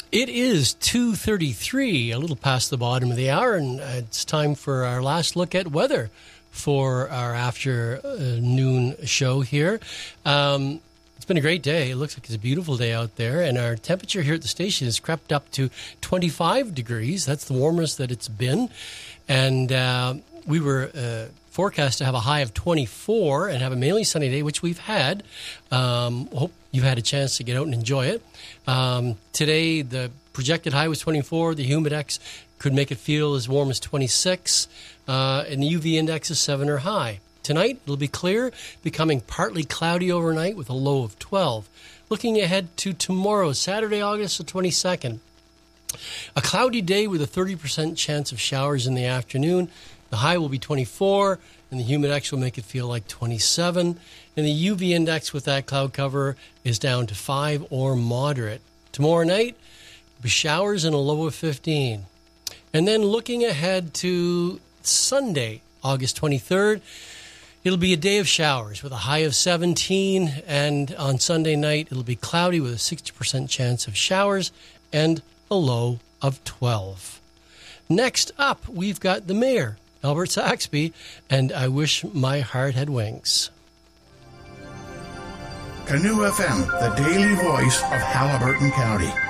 It is 2:33, a little past the bottom of the hour, and it's time for our last look at weather for our afternoon show here. It's been a great day. It looks like it's a beautiful day out there, and our temperature here at the station has crept up to 25 degrees. That's the warmest that it's been, and we were forecast to have a high of 24 and have a mainly sunny day, which we've had. Hope you've had a chance to get out and enjoy it. Today, the projected high was 24. The humidex could make it feel as warm as 26. And the UV index is 7 or high. Tonight, it'll be clear, becoming partly cloudy overnight with a low of 12. Looking ahead to tomorrow, Saturday, August the 22nd. A cloudy day with a 30% chance of showers in the afternoon. The high will be 24, and the humidex will make it feel like 27. And the UV index with that cloud cover is down to 5 or moderate. Tomorrow night, be showers and a low of 15. And then looking ahead to Sunday, August 23rd, it'll be a day of showers with a high of 17. And on Sunday night, it'll be cloudy with a 60% chance of showers and a low of 12. Next up, we've got the mayor, Albert Saxby, and I Wish My Heart Had Wings. Canoe FM, the daily voice of Haliburton County.